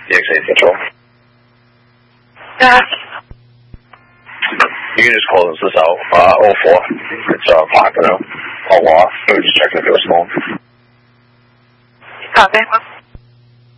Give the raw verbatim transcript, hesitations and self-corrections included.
E X eight Control. Yeah. You can just close this out. Uh, oh four. It's uh, Pocono. All off. We were just checking if it was small. Copy.